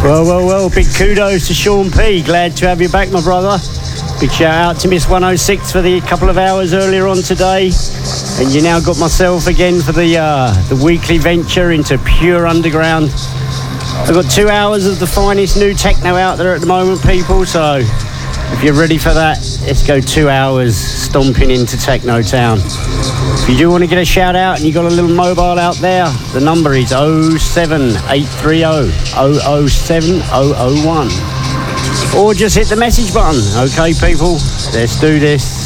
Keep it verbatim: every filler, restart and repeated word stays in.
Well, well, well, big kudos to Sean P. Glad to have you back, my brother. Big shout out to Miss one oh six for the couple of hours earlier on today. And you now got myself again for the uh, the weekly venture into pure underground. I've got two hours of the finest new techno out there at the moment, people. So if you're ready for that, let's go two hours stomping into Techno Town. If you do want to get a shout out and you got a little mobile out there, the number is oh seven eight three oh oh oh seven oh oh one. Or just hit the message button. Okay, people, let's do this.